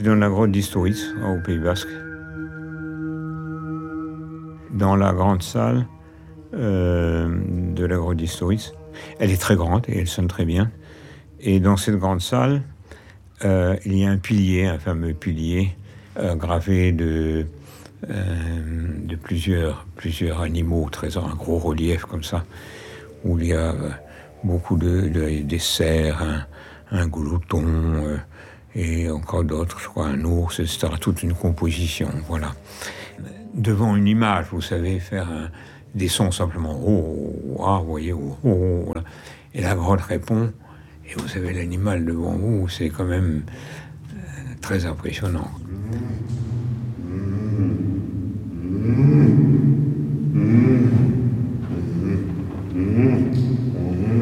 C'est dans la grotte d'Istoritz, au Pays Basque. Dans la grande salle de la grotte d'Istoritz, elle est très grande et elle sonne très bien. Et dans cette grande salle, il y a un pilier, un fameux pilier gravé de plusieurs animaux, un gros relief comme ça, où il y a beaucoup des cerfs, un glouton, et encore d'autres, je crois, un ours, etc. Toute une composition, voilà. Devant une image, vous savez, faire des sons simplement, vous voyez, voilà. Et la grotte répond, et vous avez l'animal devant vous, c'est quand même très impressionnant.